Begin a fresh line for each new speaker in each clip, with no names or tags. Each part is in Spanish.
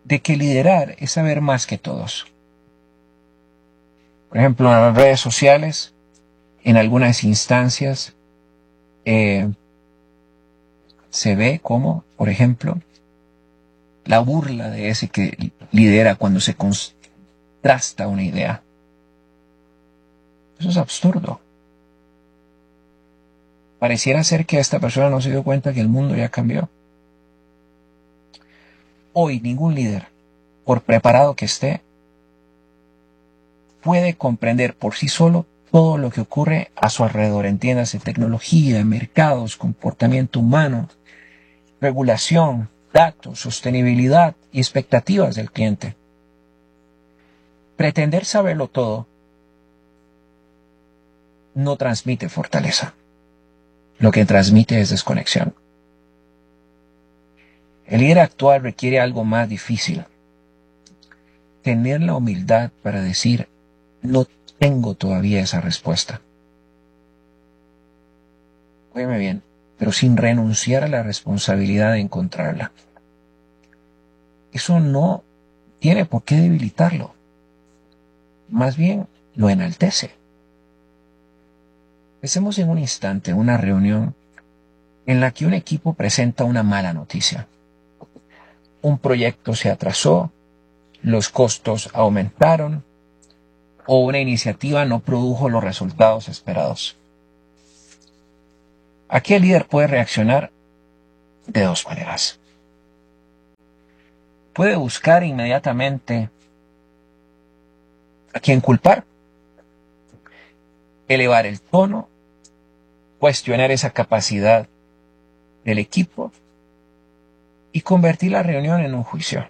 de que liderar es saber más que todos. Por ejemplo, en las redes sociales, en algunas instancias, se ve como, por ejemplo, la burla de ese que lidera cuando se contrasta una idea. Eso es absurdo. Pareciera ser que esta persona no se dio cuenta que el mundo ya cambió. Hoy ningún líder, por preparado que esté, puede comprender por sí solo todo lo que ocurre a su alrededor. Entiéndase, tecnología, mercados, comportamiento humano, regulación, datos, sostenibilidad y expectativas del cliente. Pretender saberlo todo no transmite fortaleza. Lo que transmite es desconexión. El líder actual requiere algo más difícil. Tener la humildad para decir, no tengo todavía esa respuesta. Óyeme bien, pero sin renunciar a la responsabilidad de encontrarla. Eso no tiene por qué debilitarlo. Más bien, lo enaltece. Pensemos en un instante, una reunión en la que un equipo presenta una mala noticia. Un proyecto se atrasó, los costos aumentaron o una iniciativa no produjo los resultados esperados. Aquí el líder puede reaccionar de dos maneras. Puede buscar inmediatamente a quién culpar, elevar el tono, cuestionar esa capacidad del equipo y convertir la reunión en un juicio.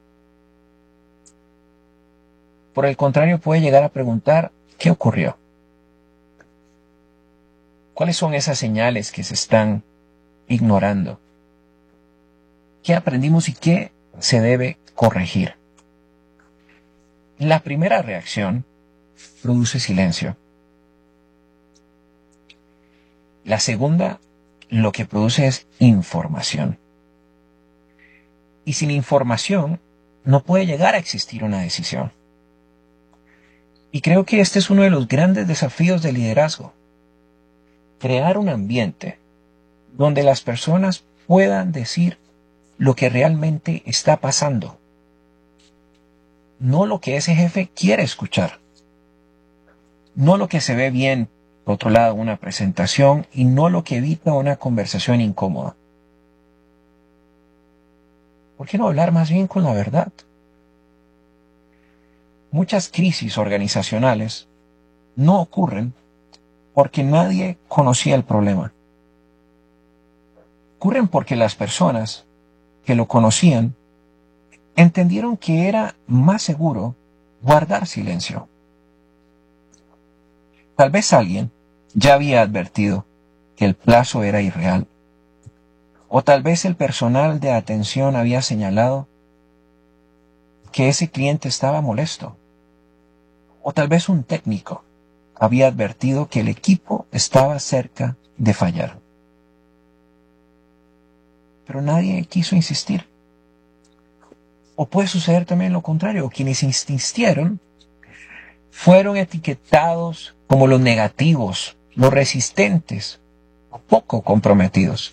Por el contrario, puede llegar a preguntar, ¿qué ocurrió? ¿Cuáles son esas señales que se están ignorando? ¿Qué aprendimos y qué se debe corregir? La primera reacción produce silencio. La segunda, lo que produce es información. Y sin información no puede llegar a existir una decisión. Y creo que este es uno de los grandes desafíos del liderazgo. Crear un ambiente donde las personas puedan decir lo que realmente está pasando. No lo que ese jefe quiere escuchar. No lo que se ve bien, por otro lado, una presentación y no lo que evita una conversación incómoda. ¿Por qué no hablar más bien con la verdad? Muchas crisis organizacionales no ocurren porque nadie conocía el problema. Ocurren porque las personas que lo conocían entendieron que era más seguro guardar silencio. Tal vez alguien ya había advertido que el plazo era irreal. O tal vez el personal de atención había señalado que ese cliente estaba molesto. O tal vez un técnico había advertido que el equipo estaba cerca de fallar. Pero nadie quiso insistir. O puede suceder también lo contrario. Quienes insistieron fueron etiquetados como los negativos, los resistentes, o poco comprometidos.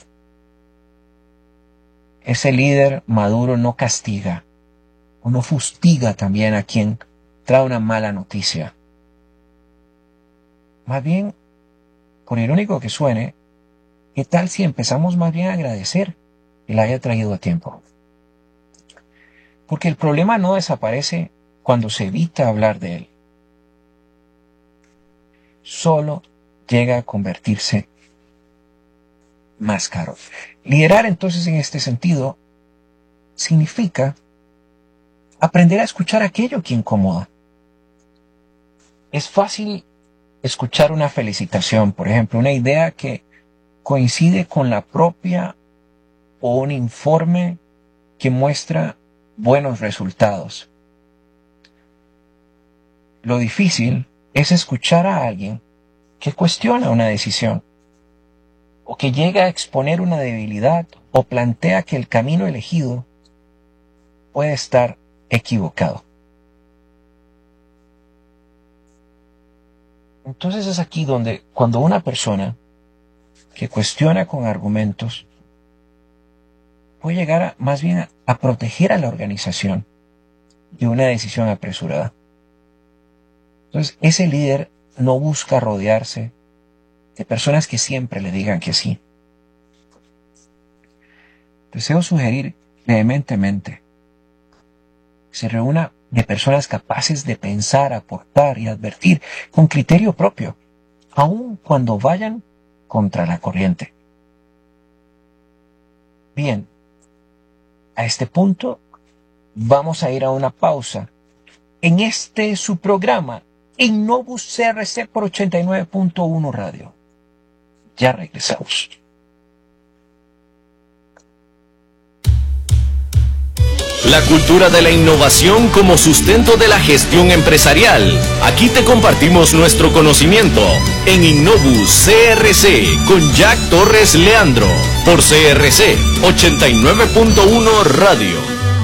Ese líder maduro no castiga o no fustiga también a quien trae una mala noticia. Más bien, por irónico que suene, ¿qué tal si empezamos más bien a agradecer que la haya traído a tiempo? Porque el problema no desaparece cuando se evita hablar de él. Solo llega a convertirse más caro. Liderar entonces en este sentido significa aprender a escuchar aquello que incomoda. Es fácil escuchar una felicitación, por ejemplo, una idea que coincide con la propia o un informe que muestra buenos resultados. Lo difícil es escuchar a alguien que cuestiona una decisión o que llega a exponer una debilidad o plantea que el camino elegido puede estar equivocado. Entonces es aquí donde cuando una persona que cuestiona con argumentos puede llegar más bien a proteger a la organización de una decisión apresurada. Entonces ese líder no busca rodearse de personas que siempre le digan que sí. Deseo sugerir vehementemente que se reúna de personas capaces de pensar, aportar y advertir con criterio propio, aun cuando vayan contra la corriente. Bien, a este punto vamos a ir a una pausa en este su programa Innobus CRC por 89.1 Radio. Ya regresamos.
La cultura de la innovación como sustento de la gestión empresarial. Aquí te compartimos nuestro conocimiento en Innobus CRC con Jack Torres Leandro por CRC 89.1 Radio.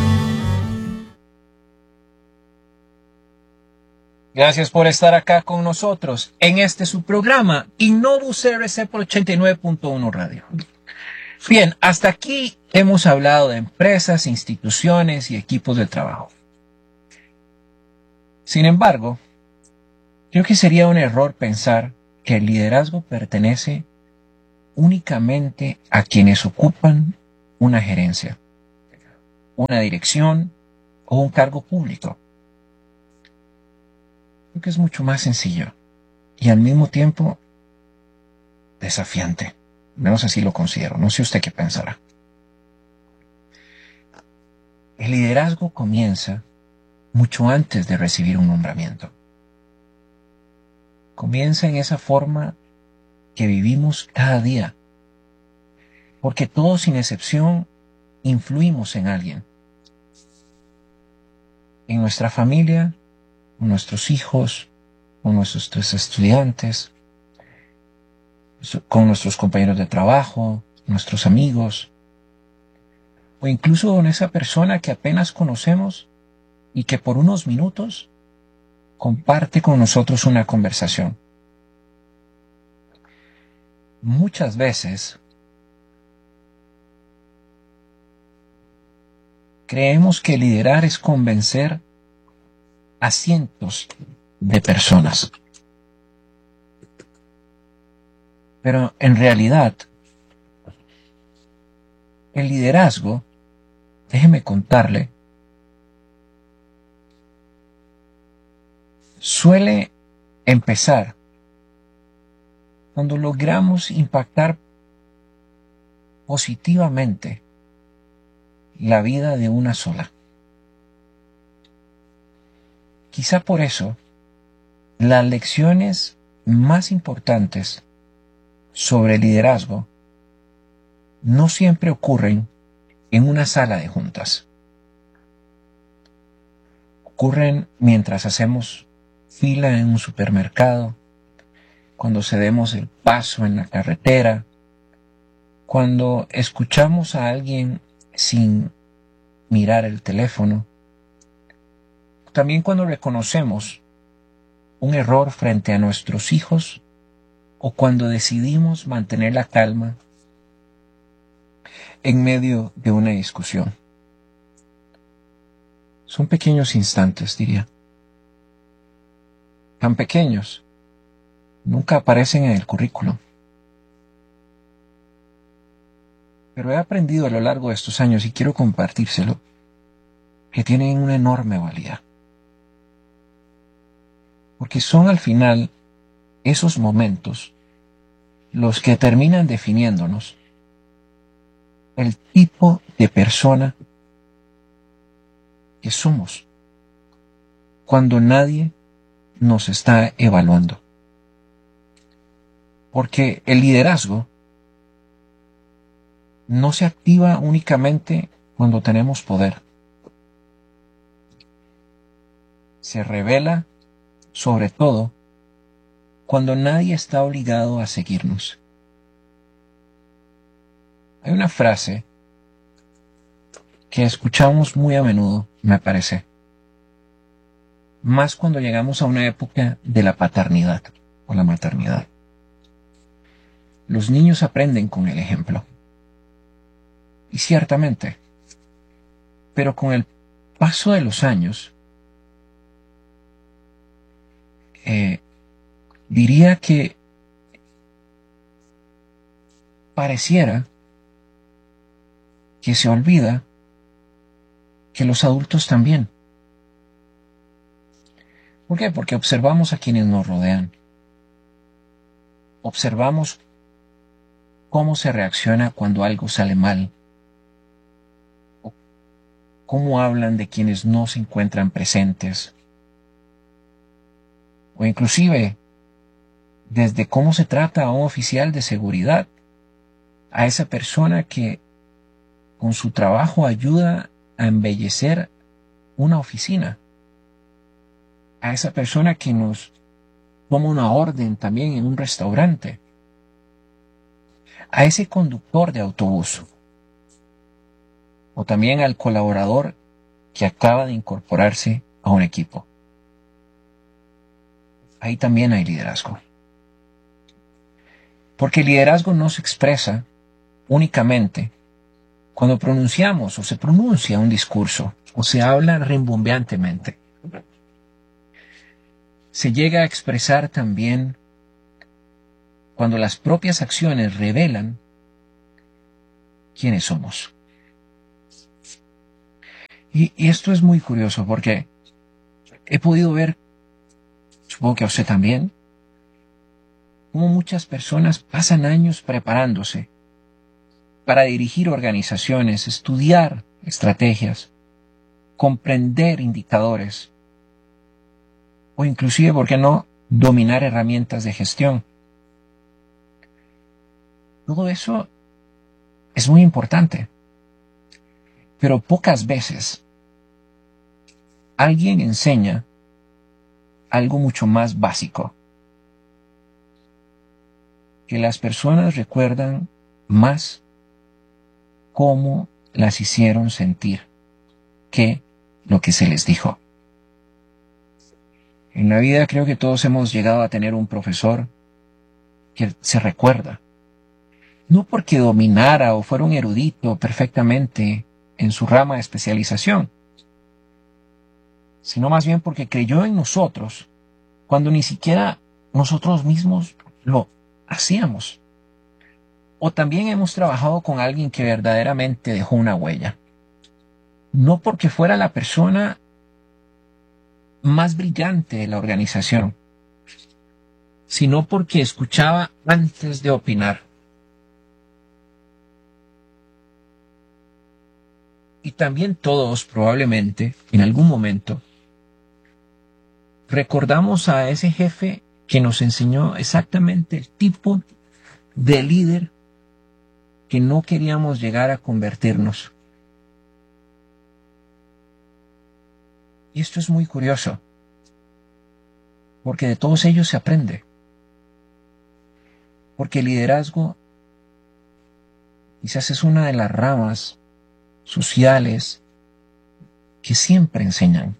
Gracias por estar acá con nosotros en este su programa Innobus CRC por 89.1 Radio. Bien, hasta aquí hemos hablado de empresas, instituciones y equipos de trabajo. Sin embargo, creo que sería un error pensar que el liderazgo pertenece únicamente a quienes ocupan una gerencia, una dirección o un cargo público. Creo que es mucho más sencillo y al mismo tiempo desafiante. Menos así lo considero. No sé usted qué pensará. El liderazgo comienza mucho antes de recibir un nombramiento. Comienza en esa forma que vivimos cada día. Porque todos sin excepción influimos en alguien. En nuestra familia, con nuestros hijos, con nuestros estudiantes, con nuestros compañeros de trabajo, nuestros amigos, o incluso con esa persona que apenas conocemos y que por unos minutos comparte con nosotros una conversación. Muchas veces creemos que liderar es convencer a cientos de personas. Pero en realidad, el liderazgo, déjeme contarle, suele empezar cuando logramos impactar positivamente la vida de una sola. Quizá por eso, las lecciones más importantes sobre liderazgo no siempre ocurren en una sala de juntas. Ocurren mientras hacemos fila en un supermercado, cuando cedemos el paso en la carretera, cuando escuchamos a alguien sin mirar el teléfono, también cuando reconocemos un error frente a nuestros hijos o cuando decidimos mantener la calma en medio de una discusión. Son pequeños instantes, diría. Tan pequeños, nunca aparecen en el currículum. Pero he aprendido a lo largo de estos años, y quiero compartírselo, que tienen una enorme valía. Porque son al final esos momentos los que terminan definiéndonos el tipo de persona que somos cuando nadie nos está evaluando. Porque el liderazgo no se activa únicamente cuando tenemos poder. Se revela sobre todo cuando nadie está obligado a seguirnos. Hay una frase que escuchamos muy a menudo, me parece. Más cuando llegamos a una época de la paternidad o la maternidad. Los niños aprenden con el ejemplo. Y ciertamente, pero con el paso de los años, diría que pareciera que se olvida que los adultos también. ¿Por qué? Porque observamos a quienes nos rodean. Observamos cómo se reacciona cuando algo sale mal. O cómo hablan de quienes no se encuentran presentes. O inclusive desde cómo se trata a un oficial de seguridad, a esa persona que con su trabajo ayuda a embellecer una oficina, a esa persona que nos toma una orden también en un restaurante, a ese conductor de autobús, o también al colaborador que acaba de incorporarse a un equipo. Ahí también hay liderazgo. Porque el liderazgo no se expresa únicamente cuando pronunciamos o se pronuncia un discurso o se habla rimbombantemente. Se llega a expresar también cuando las propias acciones revelan quiénes somos. Y esto es muy curioso porque he podido ver, supongo que a usted también, cómo muchas personas pasan años preparándose para dirigir organizaciones, estudiar estrategias, comprender indicadores o inclusive, ¿por qué no?, dominar herramientas de gestión. Todo eso es muy importante, pero pocas veces alguien enseña algo mucho más básico, que las personas recuerdan más cómo las hicieron sentir que lo que se les dijo. En la vida creo que todos hemos llegado a tener un profesor que se recuerda, no porque dominara o fuera un erudito perfectamente en su rama de especialización, sino más bien porque creyó en nosotros cuando ni siquiera nosotros mismos lo hacíamos. O también hemos trabajado con alguien que verdaderamente dejó una huella. No porque fuera la persona más brillante de la organización, sino porque escuchaba antes de opinar. Y también todos probablemente, en algún momento, recordamos a ese jefe que nos enseñó exactamente el tipo de líder que no queríamos llegar a convertirnos. Y esto es muy curioso, porque de todos ellos se aprende. Porque el liderazgo quizás es una de las ramas sociales que siempre enseñan.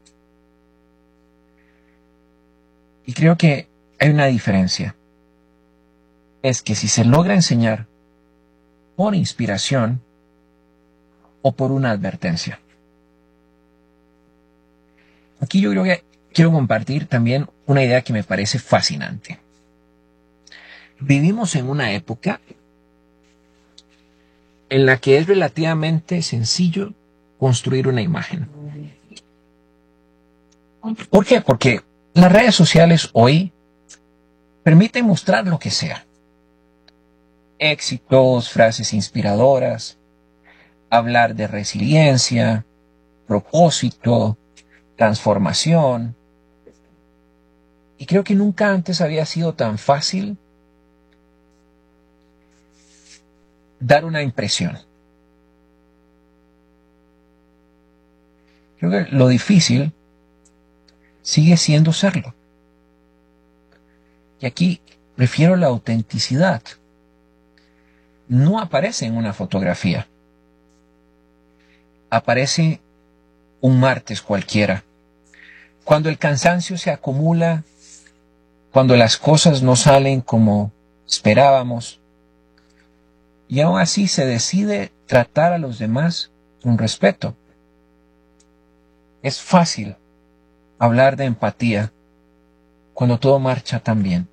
Y creo que hay una diferencia. Es que si se logra enseñar por inspiración o por una advertencia. Aquí yo creo que quiero compartir también una idea que me parece fascinante. Vivimos en una época en la que es relativamente sencillo construir una imagen. ¿Por qué? Porque las redes sociales hoy permiten mostrar lo que sea. Éxitos, frases inspiradoras, hablar de resiliencia, propósito, transformación. Y creo que nunca antes había sido tan fácil dar una impresión. Creo que lo difícil sigue siendo serlo. Y aquí prefiero la autenticidad. No aparece en una fotografía. aparece un martes cualquiera, cuando el cansancio se acumula, cuando las cosas no salen como esperábamos, y aún así se decide tratar a los demás con respeto. Es fácil hablar de empatía cuando todo marcha tan bien.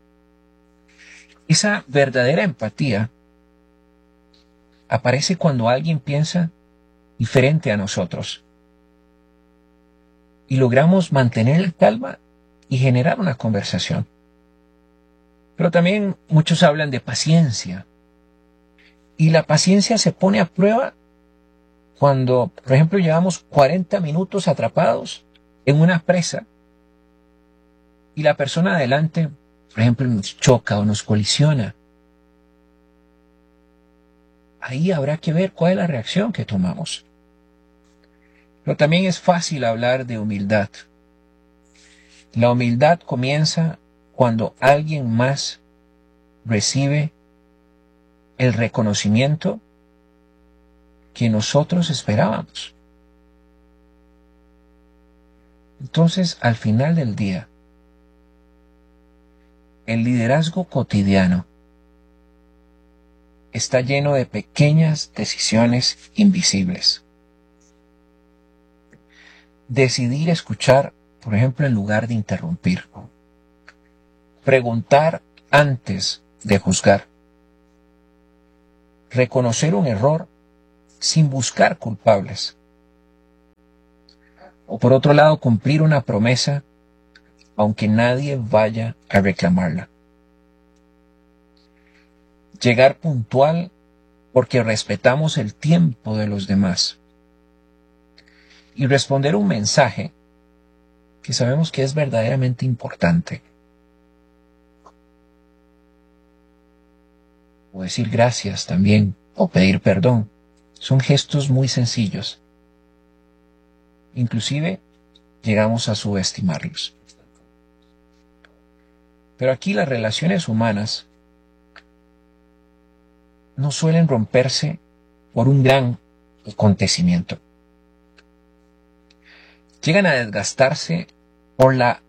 Esa verdadera empatía aparece cuando alguien piensa diferente a nosotros y logramos mantener la calma y generar una conversación. Pero también muchos hablan de paciencia, y la paciencia se pone a prueba cuando, por ejemplo, llevamos 40 minutos atrapados en una presa y la persona adelante, por ejemplo, nos choca o nos colisiona. Ahí habrá que ver cuál es la reacción que tomamos. Pero también es fácil hablar de humildad. La humildad comienza cuando alguien más recibe el reconocimiento que nosotros esperábamos. Entonces, al final del día, el liderazgo cotidiano está lleno de pequeñas decisiones invisibles. Decidir escuchar, por ejemplo, en lugar de interrumpir. Preguntar antes de juzgar. Reconocer un error sin buscar culpables. O por otro lado, cumplir una promesa aunque nadie vaya a reclamarla. Llegar puntual porque respetamos el tiempo de los demás. Y responder un mensaje que sabemos que es verdaderamente importante. O decir gracias también, o pedir perdón. Son gestos muy sencillos. Inclusive llegamos a subestimarlos. Pero aquí las relaciones humanas no suelen romperse por un gran acontecimiento. Llegan a desgastarse por la